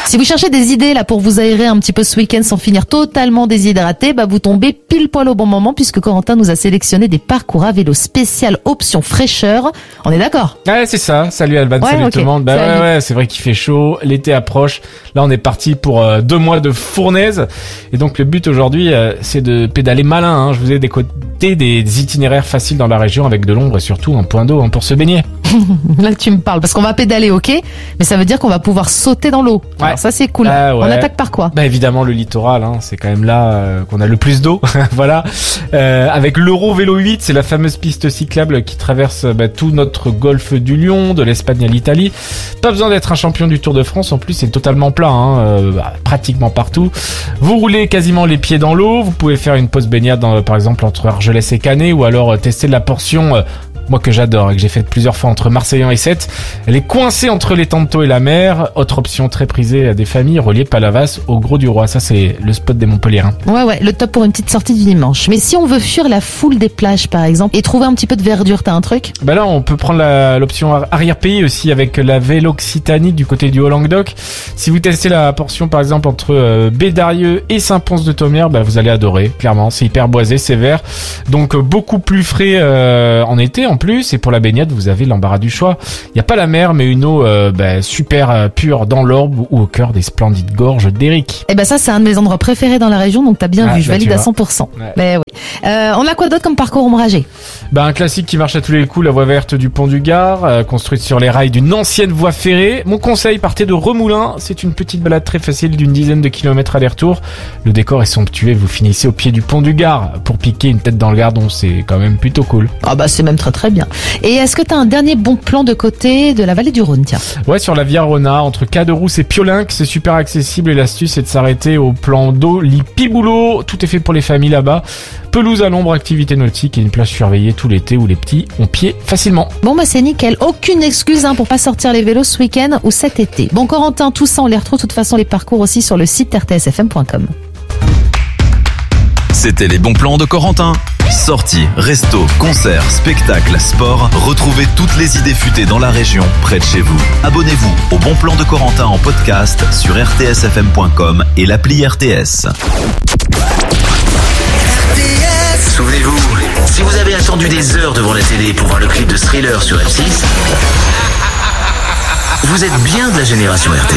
Si vous cherchez des idées là pour vous aérer un petit peu ce week-end sans finir totalement déshydraté, vous tombez pile poil au bon moment puisque Corentin nous a sélectionné des parcours à vélo spécial option fraîcheur. On est d'accord? Ouais, c'est ça. Salut Alban, salut tout le monde. Ouais, c'est vrai qu'il fait chaud, l'été approche. Là, on est parti pour 2 mois de fournaise. Et donc, le but aujourd'hui, c'est de pédaler malin. Je vous ai décoté des itinéraires faciles dans la région avec de l'ombre et surtout un point d'eau pour se baigner. Là, tu me parles parce qu'on va pédaler, ok, mais ça veut dire qu'on va pouvoir sauter dans l'eau. Ouais. Alors ça, c'est cool. On attaque par quoi? Évidemment, le littoral. C'est quand même là qu'on a le plus d'eau. Voilà. Avec l'Euro Vélo 8, c'est la fameuse piste cyclable qui traverse tout notre golfe du Lion, de l'Espagne à l'Italie. Pas besoin d'être un champion du Tour de France. En plus, c'est totalement plat, pratiquement partout. Vous roulez quasiment les pieds dans l'eau. Vous pouvez faire une pause baignade, par exemple, entre Argelès et Canet, ou alors tester la portion... moi que j'adore et que j'ai fait plusieurs fois entre Marseillan et Sète. Elle est coincée entre les Tantos et la mer. Autre option très prisée à des familles, reliée Palavas au Gros du Roi. Ça, c'est le spot des Montpelliérains. Ouais, le top pour une petite sortie du dimanche. Mais si on veut fuir la foule des plages, par exemple, et trouver un petit peu de verdure, t'as un truc? Là, on peut prendre l'option arrière-pays aussi avec la Véloccitanie du côté du Haut-Languedoc. Si vous testez la portion, par exemple, entre Bédarieux et Saint-Pons-de-Thomières, vous allez adorer. Clairement, c'est hyper boisé, c'est vert. Donc, beaucoup plus frais en été, en plus, et pour la baignade, vous avez l'embarras du choix. Il n'y a pas la mer, mais une eau super pure dans l'Orbe ou au cœur des splendides gorges d'Éric. Ça, c'est un de mes endroits préférés dans la région, donc t'as bien vu, je valide à 100%. Ouais. Oui. On a quoi d'autre comme parcours ombragé? Un classique qui marche à tous les coups, la voie verte du Pont du Gard, construite sur les rails d'une ancienne voie ferrée. Mon conseil, partez de Remoulins. C'est une petite balade très facile d'une dizaine de kilomètres aller-retour. Le décor est somptueux, vous finissez au pied du Pont du Gard pour piquer une tête dans le Gardon. C'est quand même plutôt cool. C'est même très bien. Et est-ce que t'as un dernier bon plan de côté de la vallée du Rhône, tiens? Ouais, sur la Via Rhôna, entre Caderousse et Piolinck, c'est super accessible et l'astuce c'est de s'arrêter au plan d'eau Lipiboulot. Tout est fait pour les familles là-bas. Pelouse à l'ombre, activité nautique et une plage surveillée tout l'été où les petits ont pied facilement. C'est nickel. Aucune excuse pour pas sortir les vélos ce week-end ou cet été. Bon, Corentin, tout ça on les retrouve de toute façon les parcours aussi sur le site rtsfm.com. C'était les bons plans de Corentin. Sorties, restos, concerts, spectacles, sport, retrouvez toutes les idées futées dans la région, près de chez vous. Abonnez-vous au Bon Plan de Corentin en podcast sur rtsfm.com et l'appli RTS. Souvenez-vous, si vous avez attendu des heures devant la télé pour voir le clip de Thriller sur M6, vous êtes bien de la génération RTL.